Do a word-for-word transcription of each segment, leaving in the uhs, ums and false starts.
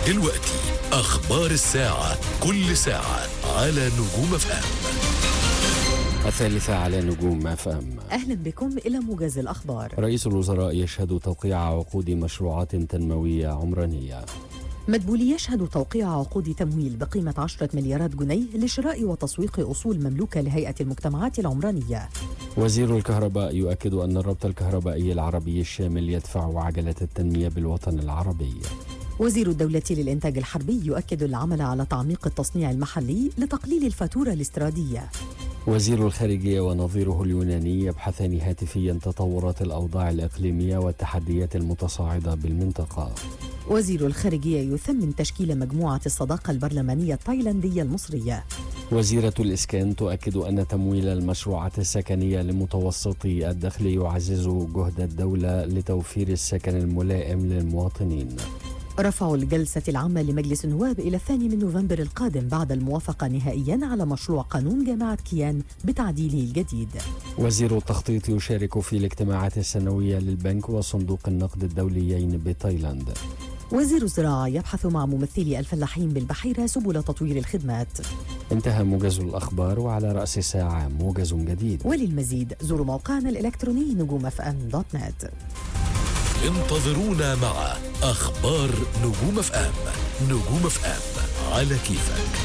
دلوقتي أخبار الساعة، كل ساعة على نجوم اف ام. الثالثة على نجوم اف ام. أهلا بكم إلى موجز الأخبار. رئيس الوزراء يشهد توقيع عقود مشروعات تنموية عمرانية. مدبولي يشهد توقيع عقود تمويل بقيمة عشرة مليارات جنيه لشراء وتسويق أصول مملوكة لهيئة المجتمعات العمرانية. وزير الكهرباء يؤكد أن الربط الكهربائي العربي الشامل يدفع عجلة التنمية بالوطن العربي. وزير الدولة للإنتاج الحربي يؤكد العمل على تعميق التصنيع المحلي لتقليل الفاتورة الاستيرادية. وزير الخارجية ونظيره اليوناني يبحثان هاتفيا تطورات الأوضاع الإقليمية والتحديات المتصاعدة بالمنطقة. وزير الخارجية يثمن تشكيل مجموعة الصداقة البرلمانية التايلاندية المصرية. وزيرة الإسكان تؤكد أن تمويل المشروعات السكنية لمتوسطي الدخل يعزز جهد الدولة لتوفير السكن الملائم للمواطنين. رفع الجلسة العامة لمجلس النواب إلى الثاني من نوفمبر القادم بعد الموافقة نهائيا على مشروع قانون جامعة كيان بتعديله الجديد. وزير التخطيط يشارك في الاجتماعات السنوية للبنك وصندوق النقد الدوليين بتايلاند. وزير الزراعة يبحث مع ممثلي الفلاحين بالبحيرة سبل تطوير الخدمات. انتهى موجز الأخبار، وعلى رأس الساعة موجز جديد. وللمزيد زوروا موقعنا الإلكتروني نجوم اف ام دوت نت. انتظرونا مع أخبار نجوم اف ام. نجوم اف ام على كيفك.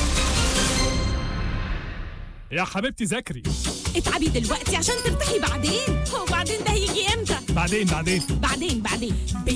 يا حبيبتي ذاكري. اتعبي دلوقتي عشان ترتاحي بعدين. هو بعدين ده هيجي امتى؟ بعدين بعدين بعدين بعدين